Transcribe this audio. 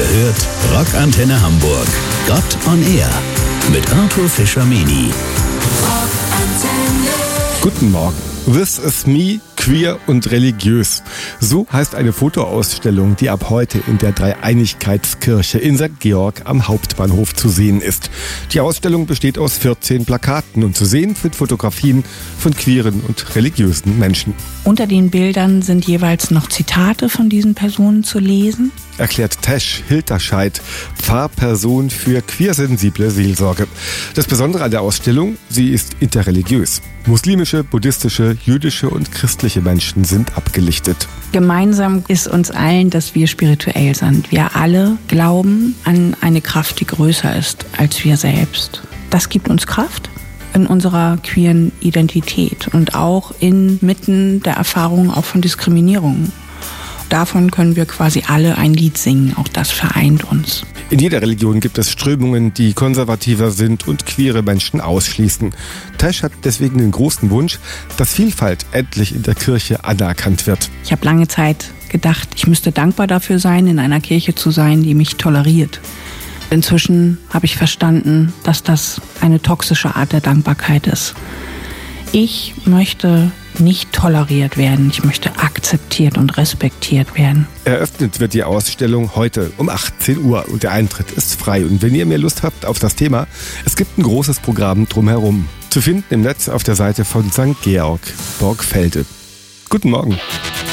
hört Rockantenne Hamburg. Gott on Air mit Arthur Fischer-Meni. Guten Morgen. This is me, queer und religiös. So heißt eine Fotoausstellung, die ab heute in der Dreieinigkeitskirche in St. Georg am Hauptbahnhof zu sehen ist. Die Ausstellung besteht aus 14 Plakaten und zu sehen sind Fotografien von queeren und religiösen Menschen. Unter den Bildern sind jeweils noch Zitate von diesen Personen zu lesen. Erklärt Tesch Hilterscheid, Pfarrperson für queersensible Seelsorge. Das Besondere an der Ausstellung, sie ist interreligiös. Muslimische, buddhistische, jüdische und christliche Menschen sind abgelichtet. Gemeinsam ist uns allen, dass wir spirituell sind. Wir alle glauben an eine Kraft, die größer ist als wir selbst. Das gibt uns Kraft in unserer queeren Identität und auch inmitten der Erfahrung auch von Diskriminierung. Davon können wir quasi alle ein Lied singen. Auch das vereint uns. In jeder Religion gibt es Strömungen, die konservativer sind und queere Menschen ausschließen. Tesch hat deswegen den großen Wunsch, dass Vielfalt endlich in der Kirche anerkannt wird. Ich habe lange Zeit gedacht, ich müsste dankbar dafür sein, in einer Kirche zu sein, die mich toleriert. Inzwischen habe ich verstanden, dass das eine toxische Art der Dankbarkeit ist. Ich möchte nicht toleriert werden, ich möchte akzeptiert und respektiert werden. Eröffnet wird die Ausstellung heute um 18 Uhr und der Eintritt ist frei. Und wenn ihr mehr Lust habt auf das Thema, es gibt ein großes Programm drumherum. Zu finden im Netz auf der Seite von St. Georg, Borgfelde. Guten Morgen.